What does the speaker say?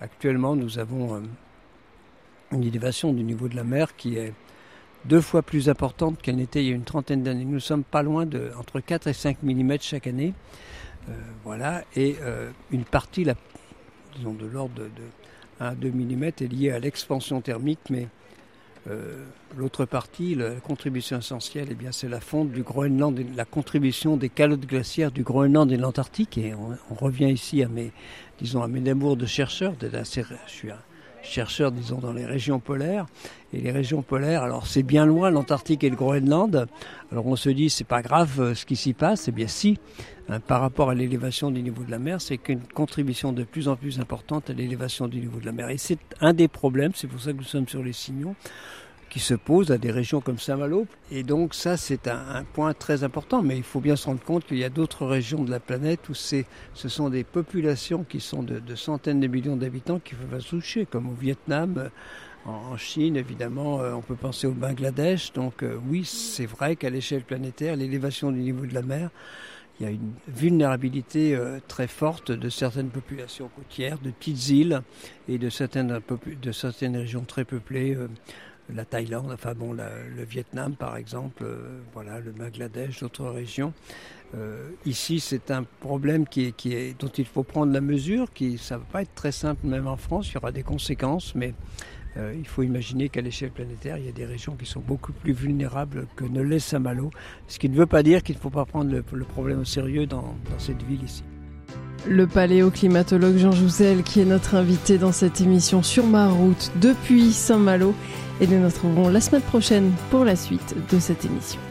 Actuellement, nous avons une élévation du niveau de la mer qui est 2 fois plus importante qu'elle n'était il y a une trentaine d'années. Nous sommes pas loin de entre 4 et 5 mm chaque année. Et une partie, disons de l'ordre de 1 à 2 mm est liée à l'expansion thermique, mais l'autre partie, la contribution essentielle, c'est la fonte du Groenland, la contribution des calottes glaciaires du Groenland et de l'Antarctique. Et on revient ici à mes amours de chercheur. Je suis un chercheur, dans les régions polaires. Et les régions polaires, alors c'est bien loin, l'Antarctique et le Groenland. Alors on se dit, c'est pas grave ce qui s'y passe. Eh bien si, par rapport à l'élévation du niveau de la mer, c'est qu'une contribution de plus en plus importante à l'élévation du niveau de la mer. Et c'est un des problèmes, c'est pour ça que nous sommes sur les signaux, qui se posent à des régions comme Saint-Malo. Et donc ça, c'est un point très important. Mais il faut bien se rendre compte qu'il y a d'autres régions de la planète où ce sont des populations qui sont de centaines de millions d'habitants qui peuvent se toucher, comme au Vietnam, en Chine, évidemment, on peut penser au Bangladesh. Donc oui, c'est vrai qu'à l'échelle planétaire, l'élévation du niveau de la mer, il y a une vulnérabilité très forte de certaines populations côtières, de petites îles et de certaines régions très peuplées, la Thaïlande, le Vietnam par exemple, le Bangladesh, d'autres régions. Ici, c'est un problème dont il faut prendre la mesure, ça ne va pas être très simple même en France, il y aura des conséquences, mais il faut imaginer qu'à l'échelle planétaire, il y a des régions qui sont beaucoup plus vulnérables que ne l'est Saint-Malo, ce qui ne veut pas dire qu'il ne faut pas prendre le problème au sérieux dans cette ville ici. Le paléoclimatologue Jean Jouzel qui est notre invité dans cette émission Sur ma route depuis Saint-Malo, et nous nous retrouverons la semaine prochaine pour la suite de cette émission.